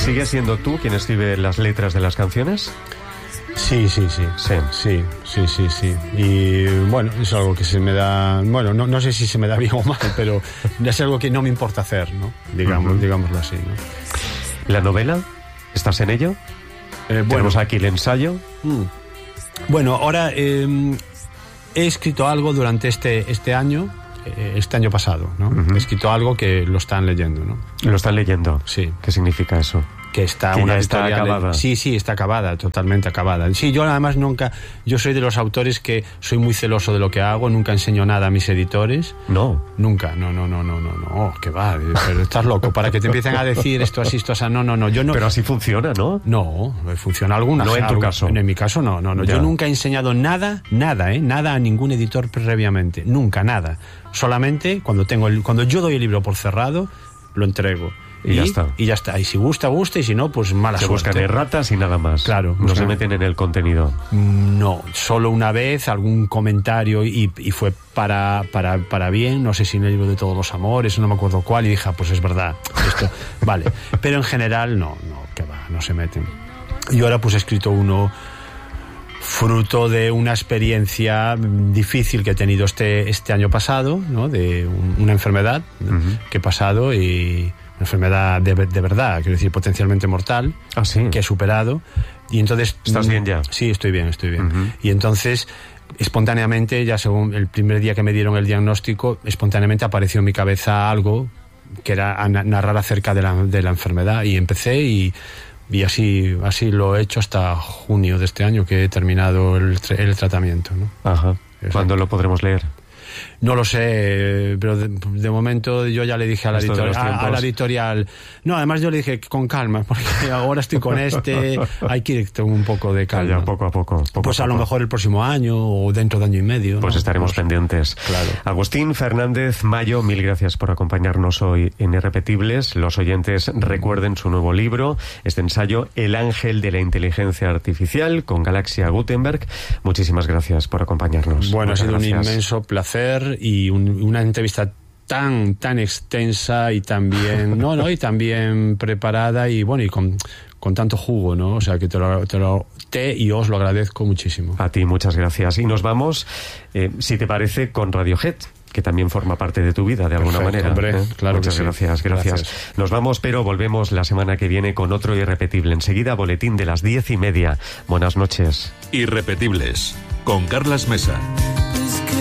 ¿Sigue siendo tú quien escribe las letras de las canciones? Sí. Y bueno, es algo que se me da... Bueno, no sé si se me da bien o mal, pero es algo que no me importa hacer, ¿no? Digámoslo así, ¿no? ¿La novela? ¿Estás en ello? Tenemos aquí el ensayo. Bueno, ahora he escrito algo durante este año pasado, ¿no? He escrito algo que lo están leyendo, ¿no? ¿Lo están leyendo? Sí. ¿Qué significa eso? Que está que una ya está editorial acabada. Sí, está acabada, totalmente acabada. Sí, yo además yo soy de los autores que soy muy celoso de lo que hago, nunca enseño nada a mis editores. No. Nunca, no, que va, pero estás loco, para que te empiecen a decir esto así, no, yo no. Pero así funciona, ¿no? No, funciona alguna. No en tu caso. En mi caso no. Ya. Yo nunca he enseñado nada a ningún editor previamente, nunca, nada. Solamente cuando yo doy el libro por cerrado, lo entrego. Y ya está. Y ya está. Y si gusta, y si no, pues mala suerte. Se buscan erratas y nada más. Claro. No se meten en el contenido. No, solo una vez algún comentario y fue para bien, no sé si en el libro de Todos los Amores, no me acuerdo cuál, y dije, pues es verdad, esto, vale. Pero en general no, que va, no se meten. Y ahora pues he escrito uno fruto de una experiencia difícil que he tenido este año pasado, ¿no? De una enfermedad que he pasado y... Una enfermedad de verdad, quiero decir, potencialmente mortal, que he superado. Y entonces... ¿Estás bien ya? Sí, estoy bien. Y entonces, espontáneamente, ya según el primer día que me dieron el diagnóstico, espontáneamente apareció en mi cabeza algo que era narrar acerca de la enfermedad. Y empecé y así lo he hecho hasta junio de este año, que he terminado el tratamiento, ¿no? Ajá. ¿Cuándo lo podremos leer? No lo sé, pero de momento yo ya le dije a la editorial. No, además yo le dije con calma, porque ahora estoy con hay que ir con un poco de calma. Ya, poco a poco. Pues a lo mejor el próximo año o dentro de año y medio. Pues estaremos pendientes. Claro. Agustín Fernández Mayo, mil gracias por acompañarnos hoy en Irrepetibles. Los oyentes recuerden su nuevo libro, este ensayo, El ángel de la inteligencia artificial, con Galaxia Gutenberg. Muchísimas gracias por acompañarnos. Bueno, Muchas ha sido gracias. un inmenso placer y una entrevista tan extensa y también y también preparada y bueno, y con tanto jugo, ¿no? O sea que te y os lo agradezco muchísimo. A ti, muchas gracias. Y nos vamos, si te parece, con Radiohead, que también forma parte de tu vida de alguna manera. Hombre, claro. Muchas que sí. gracias. Nos vamos, pero volvemos la semana que viene con otro Irrepetible. Enseguida, boletín de las 10:30. Buenas noches. Irrepetibles, con Carlas Mesa.